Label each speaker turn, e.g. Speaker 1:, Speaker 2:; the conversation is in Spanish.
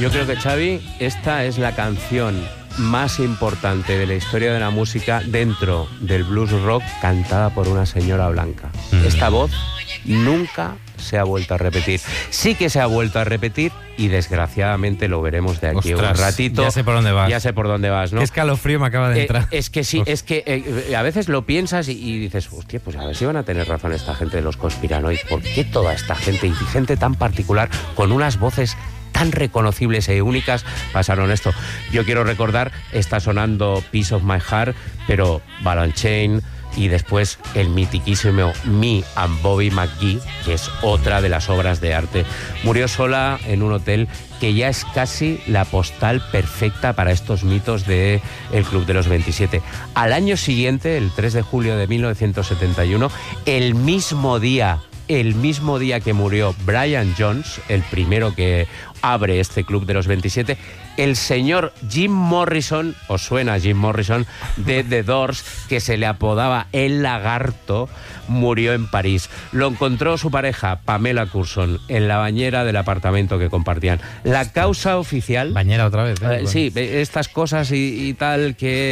Speaker 1: Yo creo que, Xavi, esta es la canción más importante de la historia de la música dentro del blues rock cantada por una señora blanca. Esta voz nunca se ha vuelto a repetir. Sí que se ha vuelto a repetir y desgraciadamente lo veremos de aquí a un ratito.
Speaker 2: Ya sé por dónde vas.
Speaker 1: Ya sé por dónde vas, ¿no?
Speaker 2: Qué escalofrío me acaba de entrar.
Speaker 1: Es que sí, es que a veces lo piensas y dices, hostia, pues a ver si van a tener razón esta gente de los conspiranoides. ¿Por qué toda esta gente y gente tan particular con unas voces tan reconocibles e únicas pasaron esto? Yo quiero recordar, está sonando Piece of My Heart, pero Ball and Chain y después el mitiquísimo Me and Bobby McGee, que es otra de las obras de arte. Murió sola en un hotel que ya es casi la postal perfecta para estos mitos de el Club de los 27. Al año siguiente, el 3 de julio de 1971, el mismo día que murió Brian Jones, el primero que abre este Club de los 27, el señor Jim Morrison, os suena Jim Morrison, de The Doors, que se le apodaba el Lagarto, murió en París. Lo encontró su pareja, Pamela Curson, en la bañera del apartamento que compartían. La causa oficial...
Speaker 2: Bañera otra vez,
Speaker 1: sí, estas cosas y tal que...